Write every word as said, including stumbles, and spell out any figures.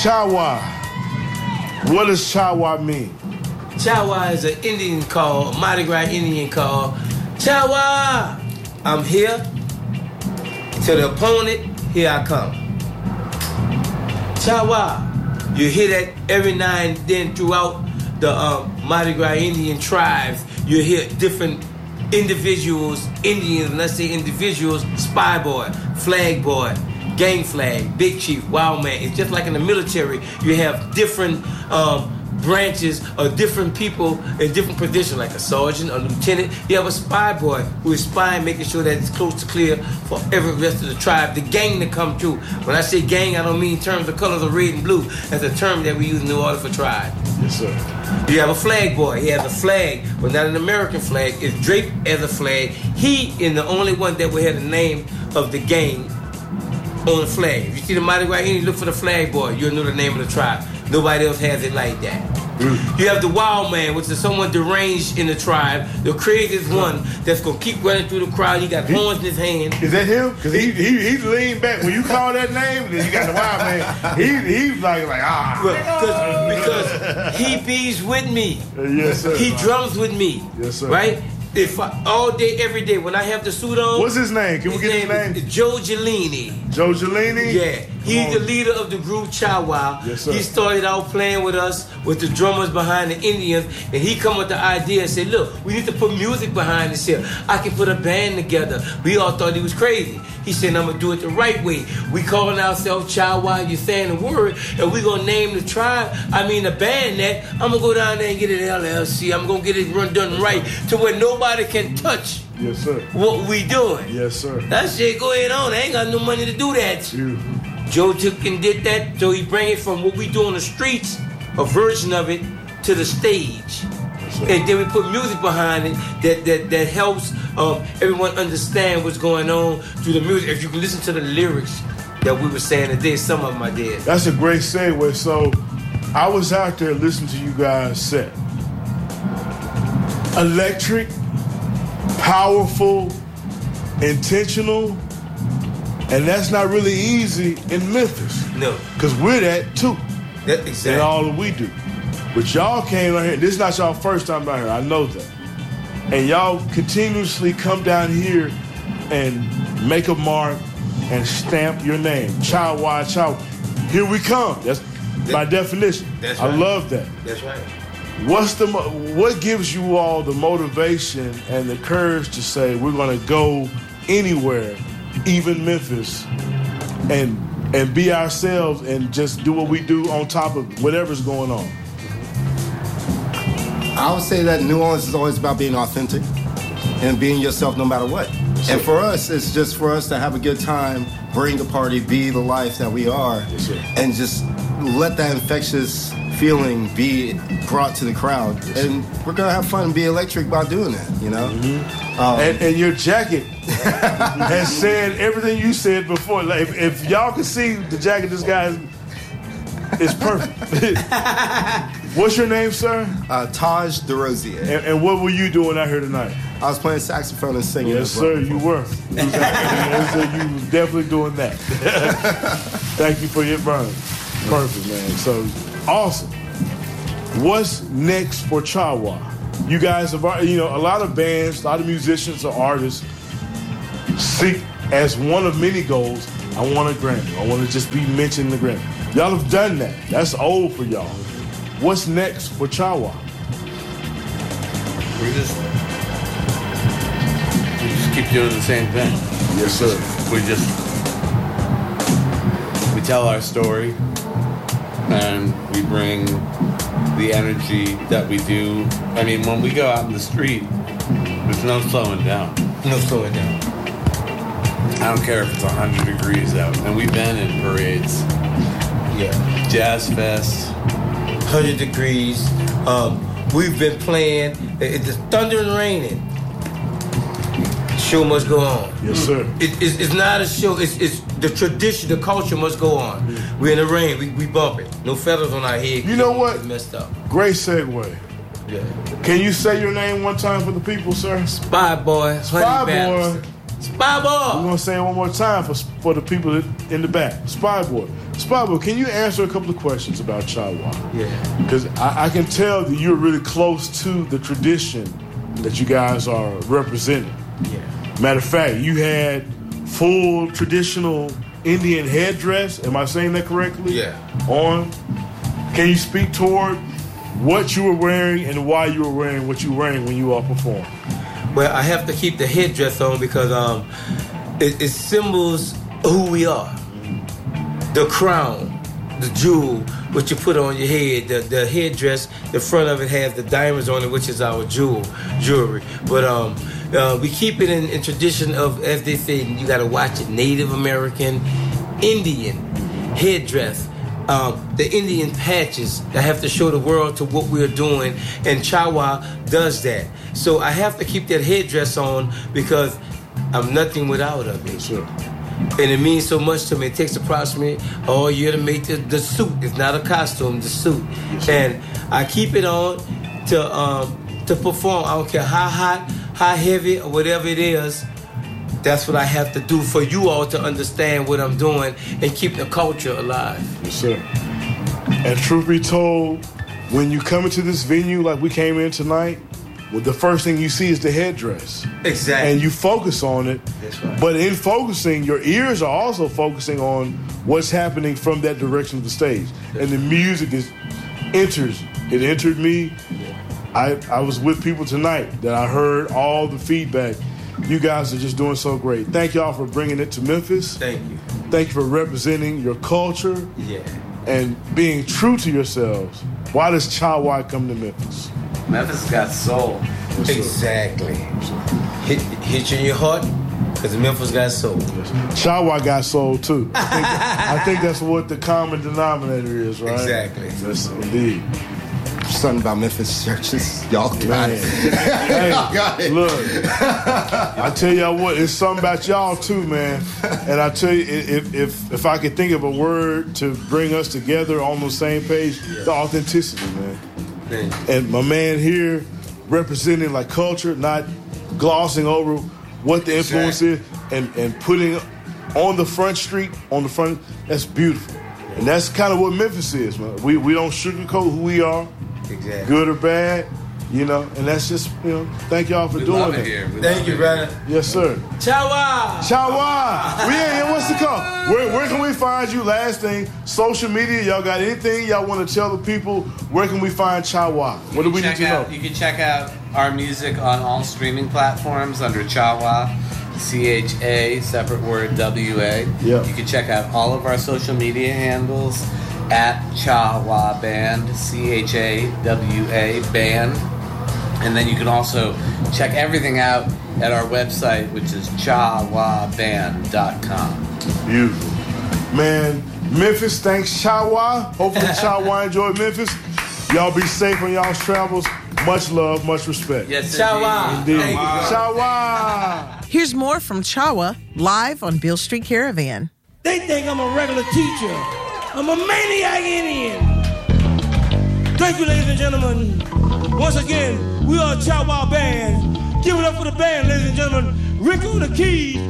Chawa. What does Chawa mean? Chawa is an Indian call, a Mardi Gras Indian call. Chawa! I'm here. To the opponent, here I come. Chawa. You hear that every now and then throughout the um, Mardi Gras Indian tribes. You hear different individuals, Indians, let's say individuals, spy boy, flag boy, gang flag, big chief, wild man. It's just like in the military, you have different um, branches of different people in different positions, like a sergeant, a lieutenant. You have a spy boy who is spying, making sure that it's close to clear for every rest of the tribe. The gang to come through. When I say gang, I don't mean in terms of colors of red and blue. That's a term that we use in New Orleans for tribe. Yes, sir. You have a flag boy. He has a flag, but not an American flag. It's draped as a flag. He is the only one that will have the name of the gang on the flag. If you see the Mardi Gras Indian, look for the flag boy. You'll know the name of the tribe. Nobody else has it like that. Mm. You have the wild man, which is someone deranged in the tribe. The craziest one that's going to keep running through the crowd. He got he, horns in his hand. Is that him? Because he, he he leaned back. When you call that name, then you got the wild man. He he's like, like ah. Well, because he bees with me. Yes, sir. He drums with me. Yes, sir. Right? If I, all day, every day, when I have the suit on. What's his name? Can his we get name his name? Joe Gelini. Joe Gelini? Yeah. He's the leader of the group Chawa. Yes, sir. He started out playing with us, with the drummers behind the Indians, and he come with the idea and said, look, we need to put music behind this here. I can put a band together. We all thought he was crazy. He said, I'm going to do it the right way. We calling ourselves Chawa, you saying the word, and we going to name the tribe, I mean the band that. I'm going to go down there and get it L L C. I'm going to get it run done right to where nobody can touch yes, sir. what we doing. Yes, sir. That shit going on. I ain't got no money to do that. You. Joe took and did that, so he bring it from what we do on the streets, a version of it, to the stage. And then we put music behind it that that, that helps um, everyone understand what's going on through the music. If you can listen to the lyrics that we were saying today, some of them I did. That's a great segue. So I was out there listening to you guys set. Electric, powerful, intentional, and that's not really easy in Memphis. No. Because we're that too. That, exactly. And all that we do. But y'all came out here, this is not y'all first time down here, I know that. And y'all continuously come down here and make a mark and stamp your name. Chawa, Chawa. Here we come. That's that, by definition. That's I right. love that. That's right. What's the what gives you all the motivation and the courage to say we're gonna go anywhere, even Memphis, and and be ourselves and just do what we do on top of whatever's going on? I would say that New Orleans is always about being authentic and being yourself no matter what. Yes, and for us, it's just for us to have a good time, bring the party, be the life that we are, yes, and just let that infectious feeling be brought to the crowd. Yes, and we're going to have fun and be electric by doing that, you know? Mm-hmm. Um, and, and your jacket has said everything you said before. Like, if, if y'all can see the jacket this guy is, is perfect. What's your name, sir? Uh, Taj DeRosier. And, and what were you doing out here tonight? I was playing saxophone and singing. Yes, sir, you were. You was, yes, sir, you was definitely doing that. Thank you for your burn. Perfect, man. So, awesome. What's next for Chawa? You guys have, you know, a lot of bands, a lot of musicians or artists seek as one of many goals, I want a Grammy. I want to just be mentioned in the Grammy. Y'all have done that. That's old for y'all. What's next for Chawa? We just we just keep doing the same thing. Yes, sir. We just we tell our story and we bring the energy that we do. I mean, when we go out in the street, there's no slowing down. No slowing down. I don't care if it's one hundred degrees out. And we've been in parades. Yeah. Jazz Fest. one hundred degrees. Um, we've been playing. It's thunder and raining. Show must go on. Yes, sir. It, it's, it's not a show. It's, it's the tradition. The culture must go on. We're in the rain. We, we bump it. No feathers on our head. You know what? We messed up. Great segue. Yeah. Can you say your name one time for the people, sir? Spy Boy. Spy Boy. Spy Boy. We're going to say it one more time for, for the people in the back. Spy Boy. Spybo, can you answer a couple of questions about Chawa? Yeah. Because I, I can tell that you're really close to the tradition that you guys are representing. Yeah. Matter of fact, you had full traditional Indian headdress. Am I saying that correctly? Yeah. On. Can you speak toward what you were wearing and why you were wearing what you were wearing when you all performed? Well, I have to keep the headdress on because um, it, it symbols who we are. The crown, the jewel, what you put on your head, the, the headdress, the front of it has the diamonds on it, which is our jewel, jewelry. But um, uh, we keep it in, in tradition of, as they say, you got to watch it, Native American, Indian headdress. Um, the Indian patches that have to show the world to what we're doing, and Chawa does that. So I have to keep that headdress on because I'm nothing without of it. Sure. And it means so much to me. It takes approximately all year to make the, the suit. It's not a costume, the suit. Yes, and I keep it on to um, to perform. I don't care how hot, how heavy, or whatever it is. That's what I have to do for you all to understand what I'm doing and keep the culture alive. Yes, sir. And truth be told, when you come into this venue like we came in tonight, well, the first thing you see is the headdress. Exactly. And you focus on it. That's right. But in focusing, your ears are also focusing on what's happening from that direction of the stage. And the music is enters. It entered me. I, I was with people tonight that I heard all the feedback. You guys are just doing so great. Thank y'all for bringing it to Memphis. Thank you. Thank you for representing your culture Yeah. and being true to yourselves. Why does Chawa come to Memphis? Memphis got soul. Yes, sir. Exactly. Hit, hit you in your heart because Memphis got soul. Chawa got soul too. I think, I think that's what the common denominator is, right? Exactly. Yes, indeed. Something about Memphis churches. Y'all got Man. it. Hey, Y'all got it. look, I tell y'all what, it's something about y'all too, man. And I tell you, if if if I could think of a word to bring us together on the same page, the authenticity, man. Man. And my man here representing like culture, not glossing over what the influence is, and, and putting on the front street, on the front, that's beautiful. And that's kind of what Memphis is, man. We we don't sugarcoat who we are, Exactly. good or bad, you know, and that's just, you know, thank y'all for We doing love that. it here. We Thank love you, it brother. Yes, sir. Chawa! Chawa! Yeah, yeah, what's the call? Where, where can we find you? Last thing, social media, y'all got anything y'all want to tell the people? Where can we find Chawa? What do we need check to out, know? You can check out our music on all streaming platforms under Chawa, C H A, separate word, W A. Yeah. You can check out all of our social media handles at Chawa Band, C H A W A Band. And then you can also check everything out at our website, which is chawa band dot com. Beautiful. Man, Memphis, thanks, Chawa. Hopefully Chawa enjoyed Memphis. Y'all be safe on y'all's travels. Much love, much respect. Yes, Chawa! Indeed. Thank you. Chawa! Here's more from Chawa live on Beale Street Caravan. They think I'm a regular teacher. I'm a maniac Indian. Thank you, ladies and gentlemen. Once again, we are Chawa Band. Give it up for the band, ladies and gentlemen. Rick on the keys.